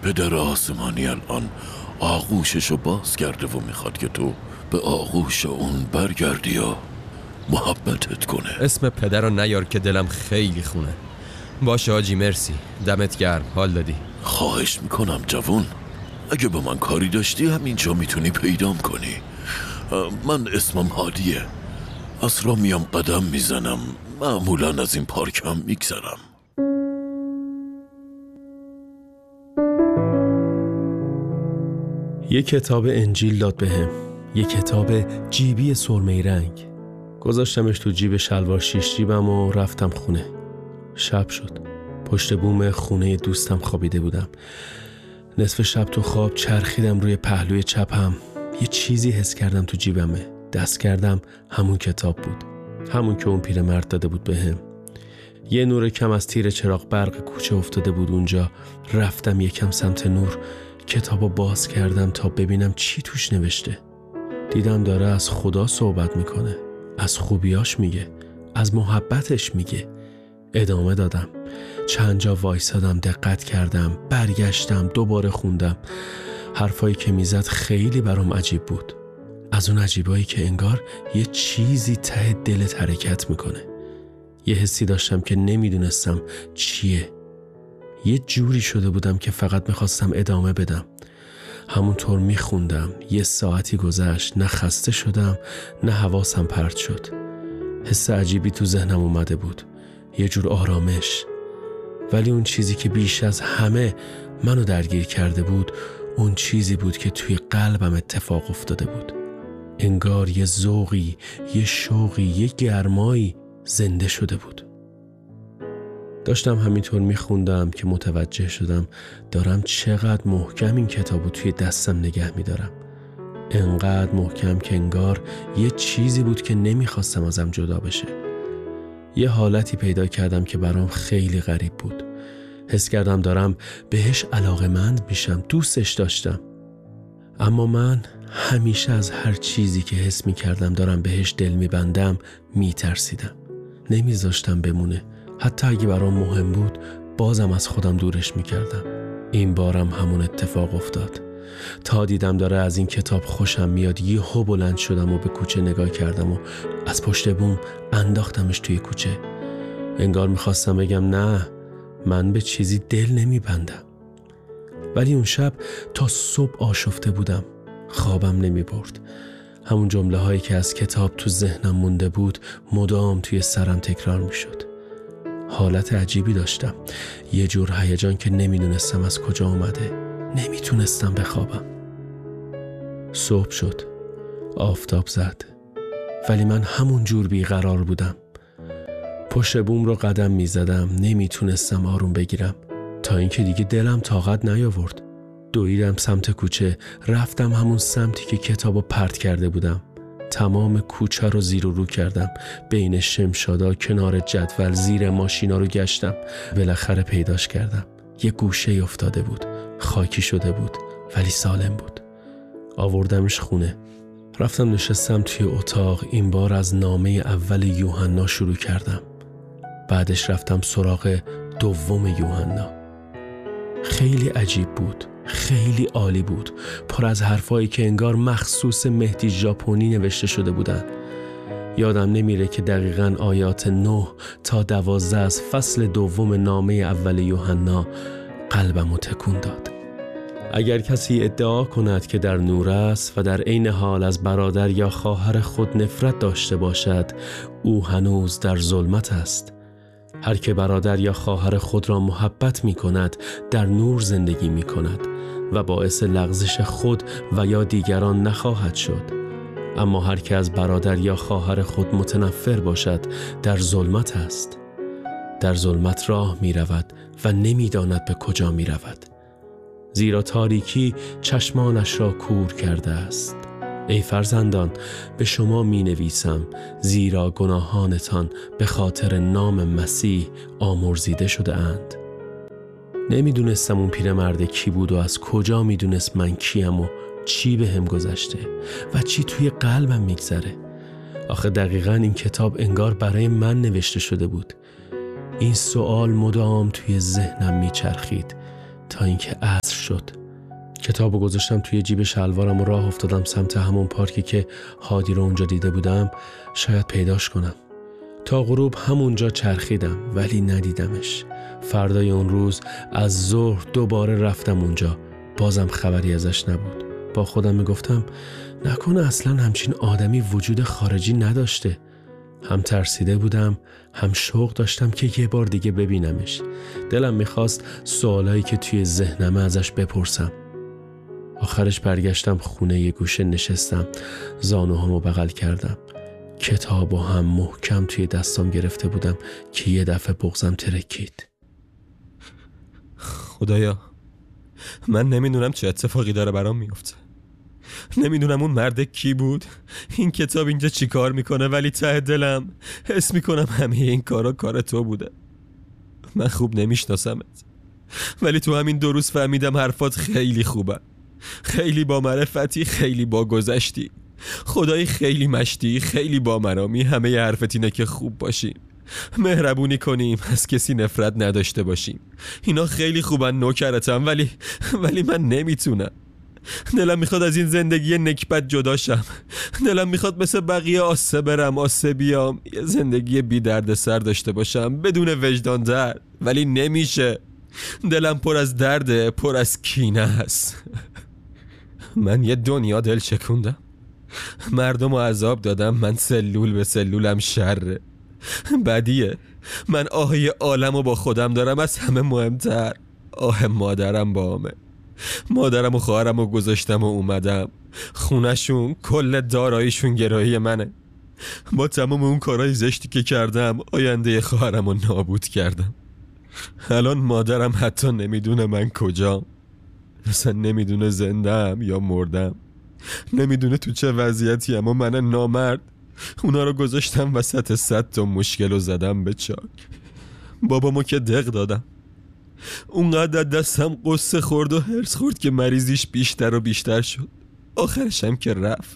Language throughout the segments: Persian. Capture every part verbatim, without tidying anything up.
پدر آسمانی الان آغوششو باز کرده و میخواد که تو به آغوش اون برگردی و محبتت کنه. اسم پدر رو نیار که دلم خیلی خونه. باشه حاجی، مرسی، دمت گرم، حال دادی. خواهش میکنم جوون، اگه به من کاری داشتی همینجا میتونی پیدام کنی. من اسمم هادیه، از را میام قدم میزنم، معمولا از این پارکم میگذرم. یه کتاب انجیل داد بهم، یه کتاب جیبی سرمه‌ای رنگ. گذاشتمش تو جیب شلوار شیش جیبم و رفتم خونه. شب شد. پشت بوم خونه دوستم خوابیده بودم. نصف شب تو خواب چرخیدم روی پهلوی چپم. یه چیزی حس کردم تو جیبمه. دست کردم، همون کتاب بود. همون که اون پیرمرد داده بود بهم. یه نور کم از تیر چراغ برق کوچه افتاده بود اونجا. رفتم یکم سمت نور. کتابو باز کردم تا ببینم چی توش نوشته. دیدم داره از خدا صحبت میکنه، از خوبیاش میگه، از محبتش میگه. ادامه دادم، چند جا وایسادم، دقت کردم، برگشتم، دوباره خوندم. حرفایی که میزد خیلی برام عجیب بود. از اون عجیبایی که انگار یه چیزی ته دلت حرکت میکنه. یه حسی داشتم که نمیدونستم چیه. یه جوری شده بودم که فقط میخواستم ادامه بدم. همونطور میخوندم. یه ساعتی گذشت، نه خسته شدم نه حواسم پرت شد. حس عجیبی تو ذهنم اومده بود، یه جور آرامش. ولی اون چیزی که بیش از همه منو درگیر کرده بود، اون چیزی بود که توی قلبم اتفاق افتاده بود. انگار یه ذوقی، یه شوقی، یه گرمایی زنده شده بود. داشتم همینطور میخوندم که متوجه شدم دارم چقدر محکم این کتابو توی دستم نگه میدارم. انقدر محکم که انگار یه چیزی بود که نمیخواستم ازم جدا بشه. یه حالتی پیدا کردم که برام خیلی غریب بود. حس کردم دارم بهش علاقه‌مند میشم، دوستش داشتم. اما من همیشه از هر چیزی که حس میکردم دارم بهش دل میبندم میترسیدم. نمیذاشتم بمونه. حتی اگه برام مهم بود بازم از خودم دورش میکردم. این بارم همون اتفاق افتاد. تا دیدم داره از این کتاب خوشم میاد، یهو بلند شدم و به کوچه نگاه کردم و از پشت بوم انداختمش توی کوچه. انگار میخواستم بگم نه، من به چیزی دل نمیبندم. ولی اون شب تا صبح آشفته بودم، خوابم نمیبرد. همون جمله هایی که از کتاب تو ذهنم مونده بود مدام توی سرم تکرار میشد. حالت عجیبی داشتم، یه جور هیجان که نمیدونستم از کجا اومده. نمیتونستم بخوابم. صبح شد، آفتاب زد، ولی من همون جور بیقرار بودم. پشت بوم رو قدم میزدم، نمیتونستم آروم بگیرم، تا اینکه دیگه دلم طاقت نیاورد. دویدم سمت کوچه، رفتم همون سمتی که کتابو پرت کرده بودم. تمام کوچه رو زیر و رو کردم، بین شمشادا، کنار جدول، زیر ماشینا رو گشتم. بالاخره پیداش کردم. یه گوشه افتاده بود، خاکی شده بود ولی سالم بود. آوردمش خونه. رفتم نشستم توی اتاق. این بار از نامه اول یوحنا شروع کردم. بعدش رفتم سراغ دوم یوحنا. خیلی عجیب بود، خیلی عالی بود، پر از حرفایی که انگار مخصوص مهدی ژاپنی نوشته شده بودن. یادم نمیره که دقیقاً آیات نه تا دوازده از فصل دوم نامه اول یوحنا قلبمو تکون داد. اگر کسی ادعا کند که در نور است و در عین حال از برادر یا خواهر خود نفرت داشته باشد، او هنوز در ظلمت است. هر که برادر یا خواهر خود را محبت می کند در نور زندگی می کند و باعث لغزش خود و یا دیگران نخواهد شد. اما هر که از برادر یا خواهر خود متنفر باشد در ظلمت است. در ظلمت راه می رود و نمی داند به کجا می رود، زیرا تاریکی چشمانش را کور کرده است. ای فرزندان، به شما می نویسم زیرا گناهانتان به خاطر نام مسیح آمرزیده شده اند. نمیدونستم اون پیرمرد کی بود و از کجا میدونست من کیم و چی به هم گذشته و چی توی قلبم میگذره. آخه دقیقاً این کتاب انگار برای من نوشته شده بود. این سوال مدام توی ذهنم میچرخید تا اینکه عصر شد شد. کتابو گذاشتم توی جیب شلوارم و راه افتادم سمت همون پارکی که هادی رو اونجا دیده بودم، شاید پیداش کنم. تا غروب همونجا چرخیدم ولی ندیدمش. فردای اون روز از ظهر دوباره رفتم اونجا، بازم خبری ازش نبود. با خودم میگفتم نکنه اصلا همچین آدمی وجود خارجی نداشته. هم ترسیده بودم هم شوق داشتم که یه بار دیگه ببینمش. دلم میخواست سوالایی که توی ذهنمه ازش بپرسم. آخرش برگشتم خونه، یه گوشه نشستم، زانوهامو بغل کردم، کتابو هم محکم توی دستام گرفته بودم که یه دفعه بغضم ترکید. خدایا، من نمیدونم چه اتفاقی داره برام میفته. نمیدونم اون مرد کی بود، این کتاب اینجا چی کار میکنه، ولی ته دلم حس میکنم همه این کارا کار تو بوده. من خوب نمیشناسمت، ولی تو همین دو روز فهمیدم حرفات خیلی خوبه، خیلی با معرفتی، خیلی با گذشتی، خدایی خیلی مشتی، خیلی با مرامی. همه ی حرفت اینه که خوب باشیم، مهربونی کنیم، از کسی نفرت نداشته باشیم. اینا خیلی خوبن نوکرتم، ولی ولی من نمیتونم. دلم میخواد از این زندگی نکبت جدا شم. دلم میخواد مثل بقیه آسه برم آسه بیام، یه زندگی بی درد سر داشته باشم بدون وجدان درد، ولی نمیشه. دلم پر از درده، پر از کینه است. من یه دنیا دل شکوندم، مردم رو عذاب دادم، من سلول به سلولم شره. بدیه، من آه عالم رو با خودم دارم، از همه مهمتر آه مادرم با همه. مادرم و خواهرم رو گذاشتم و اومدم خونشون، کل داراییشون گرایی منه. با تمام اون کارهای زشتی که کردم آینده خواهرم رو نابود کردم. الان مادرم حتی نمیدونه من کجام، اصلا نمیدونه زندم یا مردم، نمیدونه تو چه وضعیتی. اما من نامرد اونا رو گذاشتم وسط صد تا مشکل و زدم به چاک. بابامو که دق دادم، اونقدر دستم قصه خورد و هرس خورد که مریضیش بیشتر و بیشتر شد، آخرشم که رفت.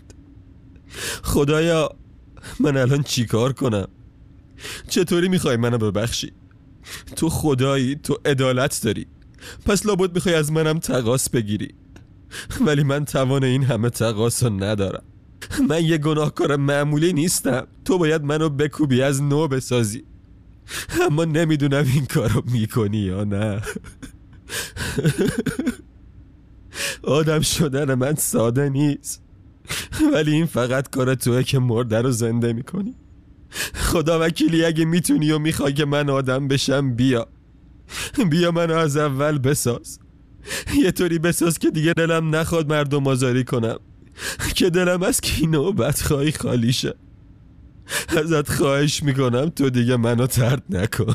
خدایا، من الان چی کار کنم؟ چطوری میخوای منو ببخشی؟ تو خدایی، تو عدالت داری، پس لابد میخوای از منم تقاص بگیری، ولی من توان این همه تقاص رو ندارم. من یه گناهکار معمولی نیستم، تو باید منو بکوبی از نو بسازی، اما نمیدونم این کارو میکنی یا نه. آدم شدن من ساده نیست، ولی این فقط کار توئه که مرده رو زنده میکنی. خدا وکیلی اگه میتونی و میخوای که من آدم بشم، بیا بیا منو از اول بساز، یه طوری بساز که دیگه دلم نخواد مردم آزاری کنم، که دلم از کینه و بدخواهی خالی شه. ازت خواهش میکنم تو دیگه منو طرد نکن،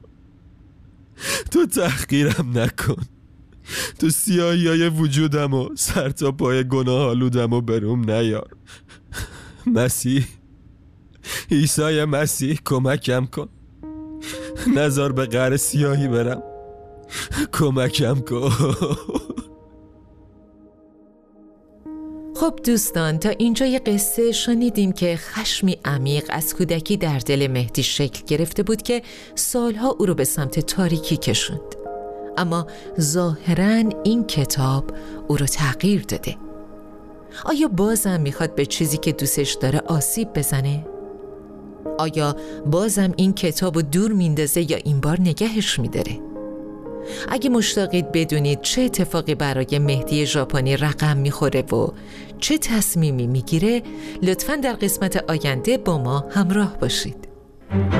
تو تحقیرم نکن، تو سیاهی های وجودم و سر تا پای گناه آلودم و بروم نیار. مسیح، عیسی مسیح، کمکم کن، نذار به قعر سیاهی برم، کمکم کن. خب دوستان، تا اینجا یه قصه شنیدیم که خشمی عمیق از کودکی در دل مهدی شکل گرفته بود که سالها او رو به سمت تاریکی کشوند. اما ظاهراً این کتاب او رو تغییر داده. آیا بازم میخواد به چیزی که دوستش داره آسیب بزنه؟ آیا بازم این کتاب رو دور میندازه یا این بار نگهش میداره؟ اگه مشتاقید بدونید چه اتفاقی برای مهدی ژاپنی رقم میخوره و چه تصمیمی میگیره، لطفاً در قسمت آینده با ما همراه باشید.